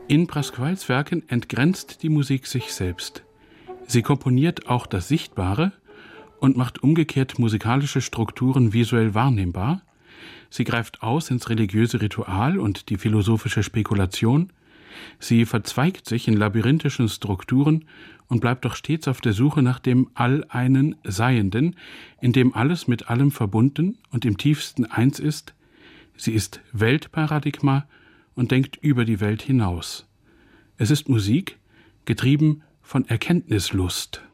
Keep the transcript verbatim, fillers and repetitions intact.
In Pasquales Werken entgrenzt die Musik sich selbst. Sie komponiert auch das Sichtbare und macht umgekehrt musikalische Strukturen visuell wahrnehmbar. Sie greift aus ins religiöse Ritual und die philosophische Spekulation. Sie verzweigt sich in labyrinthischen Strukturen und bleibt doch stets auf der Suche nach dem All-einen Seienden, in dem alles mit allem verbunden und im tiefsten eins ist. Sie ist Weltparadigma und denkt über die Welt hinaus. Es ist Musik, getrieben von Erkenntnislust.